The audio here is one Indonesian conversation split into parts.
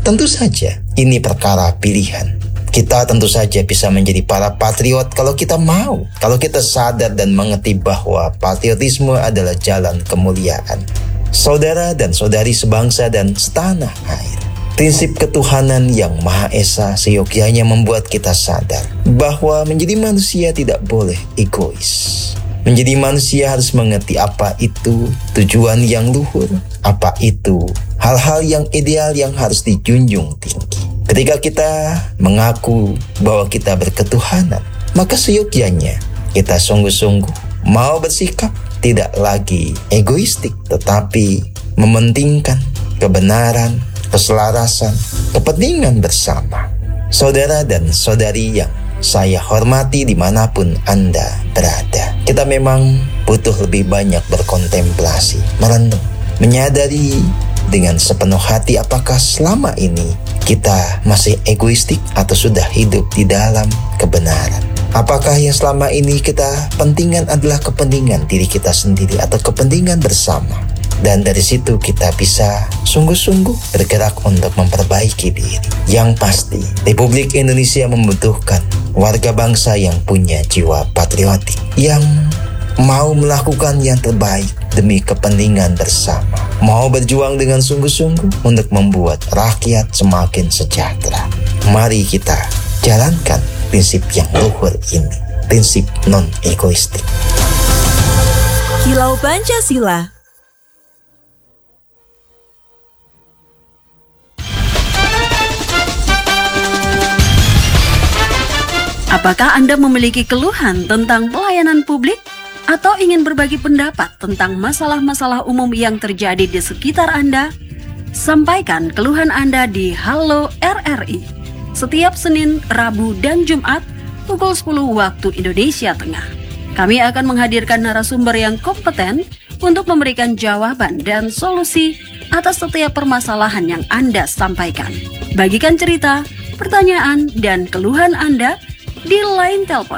Tentu saja ini perkara pilihan. Kita tentu saja bisa menjadi para patriot kalau kita mau. Kalau kita sadar dan mengerti bahwa patriotisme adalah jalan kemuliaan. Saudara dan saudari sebangsa dan setanah air. Prinsip ketuhanan yang Maha Esa seyogyanya membuat kita sadar bahwa menjadi manusia tidak boleh egois. Menjadi manusia harus mengerti apa itu tujuan yang luhur, apa itu hal-hal yang ideal yang harus dijunjung tinggi. Ketika kita mengaku bahwa kita berketuhanan, maka seyogyanya kita sungguh-sungguh mau bersikap tidak lagi egoistik, tetapi mementingkan kebenaran, keselarasan, kepentingan bersama. Saudara dan saudari yang saya hormati dimanapun Anda berada, kita memang butuh lebih banyak berkontemplasi, merenung, menyadari dengan sepenuh hati apakah selama ini kita masih egoistik atau sudah hidup di dalam kebenaran. Apakah yang selama ini kita pentingkan adalah kepentingan diri kita sendiri atau kepentingan bersama? Dan dari situ kita bisa sungguh-sungguh bergerak untuk memperbaiki diri. Yang pasti, Republik Indonesia membutuhkan warga bangsa yang punya jiwa patriotik, yang mau melakukan yang terbaik demi kepentingan bersama, mau berjuang dengan sungguh-sungguh untuk membuat rakyat semakin sejahtera. Mari kita jalankan prinsip yang luhur ini, prinsip non-egoistik. Kilau Pancasila. Apakah Anda memiliki keluhan tentang pelayanan publik? Atau ingin berbagi pendapat tentang masalah-masalah umum yang terjadi di sekitar Anda? Sampaikan keluhan Anda di Halo RRI setiap Senin, Rabu, dan Jumat pukul 10 waktu Indonesia Tengah. Kami akan menghadirkan narasumber yang kompeten untuk memberikan jawaban dan solusi atas setiap permasalahan yang Anda sampaikan. Bagikan cerita, pertanyaan, dan keluhan Anda di line telepon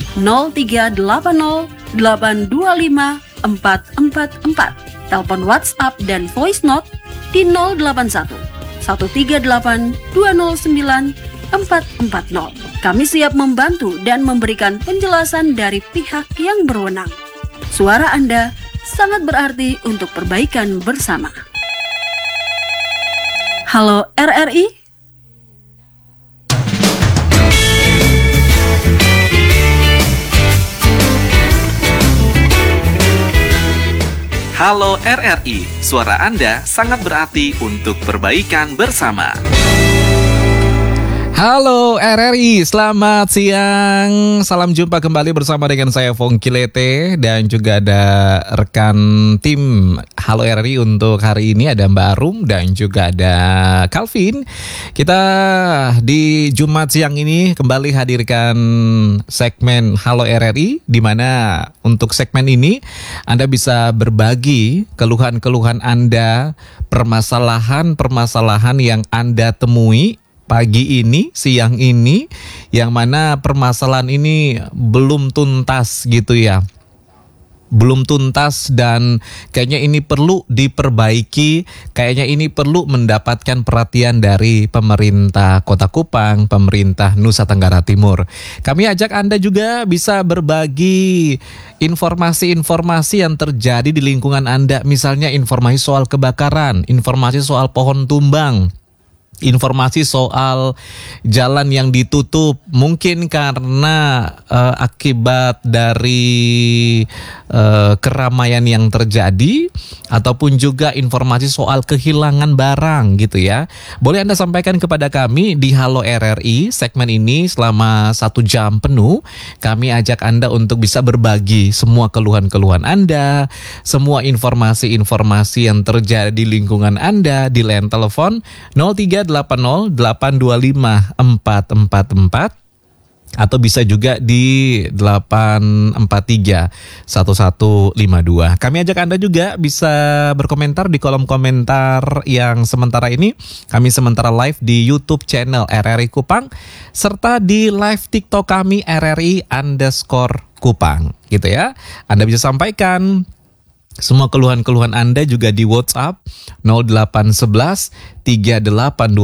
0380 825 444, telepon WhatsApp dan voice note di 081 138 209 440. Kami siap membantu dan memberikan penjelasan dari pihak yang berwenang. Suara Anda sangat berarti untuk perbaikan bersama. Halo RRI. Halo RRI, suara Anda sangat berarti untuk perbaikan bersama. Halo RRI, selamat siang. Salam jumpa kembali bersama dengan saya Fongki Lete dan juga ada rekan tim Halo RRI untuk hari ini, ada Mbak Arum dan juga ada Calvin. Kita di Jumat siang ini kembali hadirkan segmen Halo RRI, di mana untuk segmen ini Anda bisa berbagi keluhan-keluhan Anda, permasalahan-permasalahan yang Anda temui pagi ini, siang ini, yang mana permasalahan ini belum tuntas gitu ya. Belum tuntas dan kayaknya ini perlu diperbaiki, kayaknya ini perlu mendapatkan perhatian dari pemerintah Kota Kupang, pemerintah Nusa Tenggara Timur. Kami ajak Anda juga bisa berbagi informasi-informasi yang terjadi di lingkungan Anda, misalnya informasi soal kebakaran, informasi soal pohon tumbang, informasi soal jalan yang ditutup mungkin karena akibat dari keramaian yang terjadi, ataupun juga informasi soal kehilangan barang gitu ya. Boleh Anda sampaikan kepada kami di Halo RRI. Segmen ini selama 1 jam penuh kami ajak Anda untuk bisa berbagi semua keluhan-keluhan Anda, semua informasi-informasi yang terjadi di lingkungan Anda di line telepon 0380 825 444 atau bisa juga di 843 1152. Kami ajak Anda juga bisa berkomentar di kolom komentar yang sementara ini kami sementara live di YouTube channel RRI Kupang, serta di live TikTok kami RRI_Kupang gitu ya. Anda bisa sampaikan semua keluhan-keluhan Anda juga di WhatsApp 0811 382